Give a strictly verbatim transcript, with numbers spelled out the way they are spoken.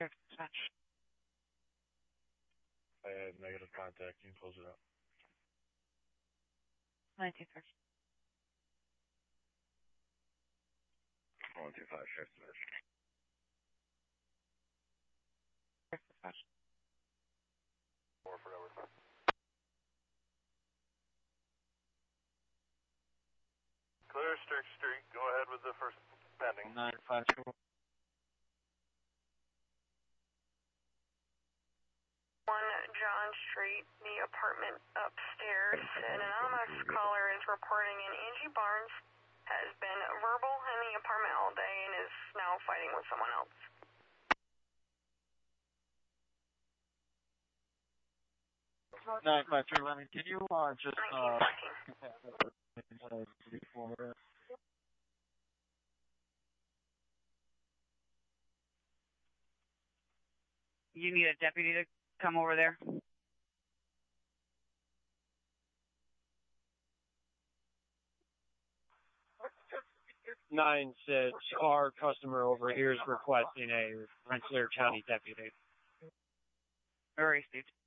I had negative contact. You can close it up. nineteen five. one two five, Sheriff's Dispatch. Four for over. Clear Strict Street. Go ahead with the first pending. nine five two. One John Street, the apartment upstairs. An anonymous caller is reporting an Angie Barnes has been verbal in the apartment all day and is now fighting with someone else. nine five three, Lemon, can you uh, just uh, You need a deputy to come over there? nine six, our customer over here is requesting a Rensselaer County deputy. Where are you, Steve?